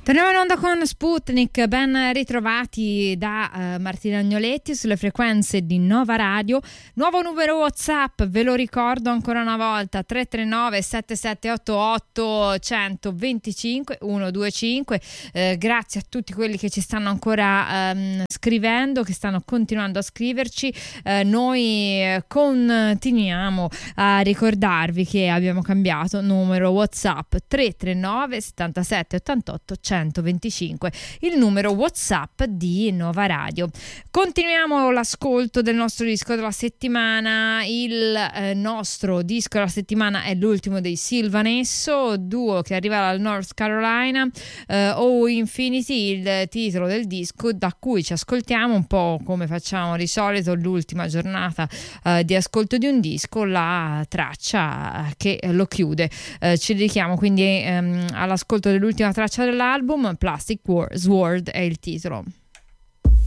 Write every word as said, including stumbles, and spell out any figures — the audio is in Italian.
Torniamo in onda con Sputnik, ben ritrovati da uh, Martina Agnoletti sulle frequenze di Nova Radio. Nuovo numero WhatsApp, ve lo ricordo ancora una volta, tre tre nove sette sette otto otto uno zero due cinque uno due cinque. Eh, grazie a tutti quelli che ci stanno ancora um, scrivendo, che stanno continuando a scriverci. Eh, noi continuiamo a ricordarvi che abbiamo cambiato numero WhatsApp, tre tre nove settantasette ottantotto centoventicinque, il numero WhatsApp di Nova Radio. Continuiamo l'ascolto del nostro disco della settimana. Il eh, nostro disco della settimana è l'ultimo dei Sylvanesso, duo che arriva dal North Carolina, eh, O Infinity, il titolo del disco, da cui ci ascoltiamo un po' come facciamo di solito l'ultima giornata eh, di ascolto di un disco, la traccia che lo chiude. Eh, ci dedichiamo quindi ehm, all'ascolto dell'ultima traccia dell'album. Plastic War- Sword è il titolo.